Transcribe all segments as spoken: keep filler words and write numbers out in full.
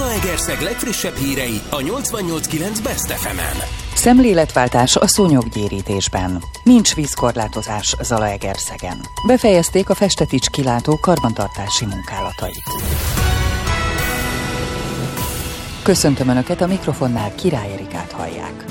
Zalaegerszeg legfrissebb hírei a nyolcvannyolc kilenc Best ef emen. Szemléletváltás a szúnyoggyérítésben. Nincs vízkorlátozás Zalaegerszegen. Befejezték a Festetics kilátó karbantartási munkálatait. Köszöntöm Önöket, a mikrofonnál Király Erikát hallják.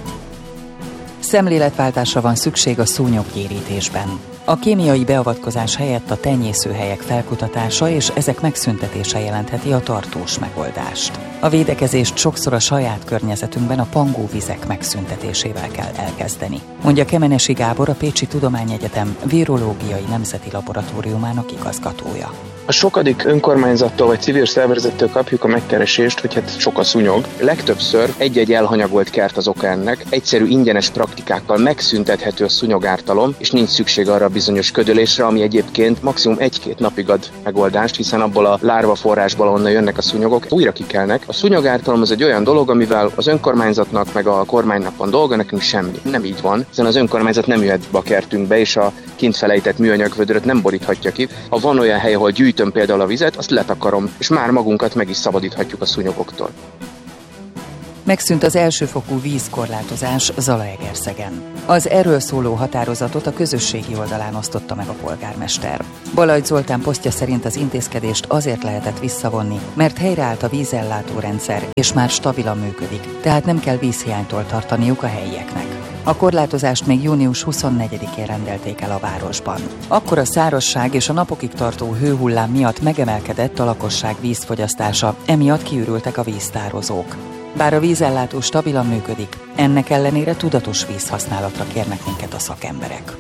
Szemléletváltásra van szükség a szúnyoggyérítésben. A kémiai beavatkozás helyett a tenyészőhelyek felkutatása és ezek megszüntetése jelentheti a tartós megoldást. A védekezést sokszor a saját környezetünkben a pangóvizek megszüntetésével kell elkezdeni, mondja Kemenesi Gábor, a Pécsi Tudományegyetem Virológiai Nemzeti Laboratóriumának igazgatója. A sokadik önkormányzattól vagy civil szervezettől kapjuk a megkeresést, hogy hát sok a szúnyog. Legtöbbször egy-egy elhanyagolt kert az oka ennek, egyszerű ingyenes praktikákkal megszüntethető a szúnyogártalom, és nincs szükség arra a bizonyos ködölésre, ami egyébként maximum egy-két napig ad megoldást, hiszen abból a lárva forrásból, onnan jönnek a szúnyogok, újra kikelnek. A szúnyogártalom az egy olyan dolog, amivel az önkormányzatnak meg a kormánynak van dolga, nekünk semmi. Nem így van, hiszen az önkormányzat nem jöhet be a kertünkbe, és a kint felejtett műanyag vödröt nem boríthatja ki. Ha van olyan hely, ahol gyűjtöm például a vizet, azt letakarom, és már magunkat meg is szabadíthatjuk a szúnyogoktól. Megszűnt az elsőfokú vízkorlátozás Zalaegerszegen. Az erről szóló határozatot a közösségi oldalán osztotta meg a polgármester. Balajt Zoltán posztja szerint az intézkedést azért lehetett visszavonni, mert helyreállt a vízellátórendszer, és már stabilan működik, tehát nem kell vízhiánytól tartaniuk a helyieknek. A korlátozást még június huszonnegyedikén rendelték el a városban. Akkor a szárazság és a napokig tartó hőhullám miatt megemelkedett a lakosság vízfogyasztása, emiatt kiürültek a víztározók. Bár a vízellátó stabilan működik, ennek ellenére tudatos vízhasználatra kérnek minket a szakemberek.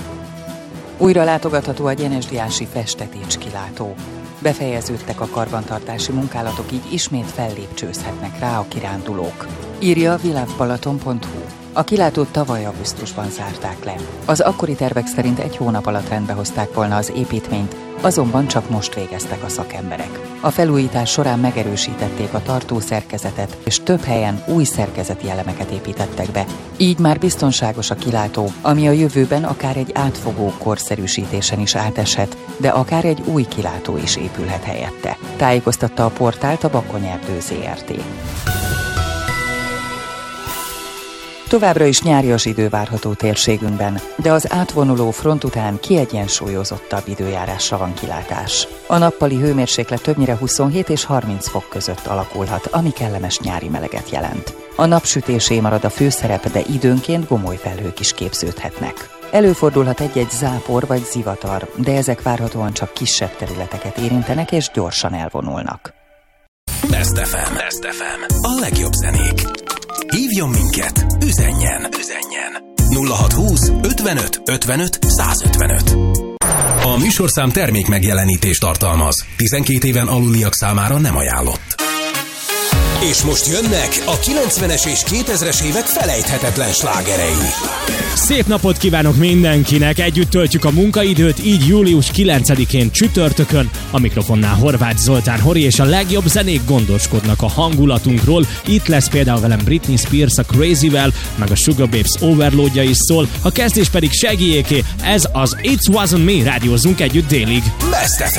Újra látogatható a gyenesdiási Festetics kilátó. Befejeződtek a karbantartási munkálatok, így ismét fellépcsőzhetnek rá a kirándulók, írja a világbalaton pont hu. A kilátót tavaly augusztusban zárták le. Az akkori tervek szerint egy hónap alatt rendbe hozták volna az építményt, azonban csak most végeztek a szakemberek. A felújítás során megerősítették a tartószerkezetet, és több helyen új szerkezeti elemeket építettek be. Így már biztonságos a kilátó, ami a jövőben akár egy átfogó korszerűsítésen is áteshet, de akár egy új kilátó is épülhet helyette. Tájékoztatta a portált a Bakonyerdő zé er té. Továbbra is nyárias idő várható térségünkben, de az átvonuló front után kiegyensúlyozottabb időjárásra van kilátás. A nappali hőmérséklet többnyire huszonhét és harminc fok között alakulhat, ami kellemes nyári meleget jelent. A napsütésé marad a főszerep, de időnként gomoly felhők is képződhetnek. Előfordulhat egy-egy zápor vagy zivatar, de ezek várhatóan csak kisebb területeket érintenek és gyorsan elvonulnak. Best ef em. Best ef em. A legjobb zenék. Hívjon minket, üzenjen, üzenjen. nulla hatszázhúsz ötvenöt ötvenöt százötvenöt. A műsorszám termék megjelenítést tartalmaz. tizenkét éven aluliak számára nem ajánlott. És most jönnek a kilencvenes és kétezres évek felejthetetlen slágerei. Szép napot kívánok mindenkinek! Együtt töltjük a munkaidőt, így július kilencedikén csütörtökön. A mikrofonnál Horváth Zoltán Hori, és a legjobb zenék gondoskodnak a hangulatunkról. Itt lesz például velem Britney Spears a Crazy-vel, meg a Sugar Babes Overloadja is szól. A kezdés pedig Shaggyéké, ez az It Wasn't Me, rádiózzunk együtt délig. Best ef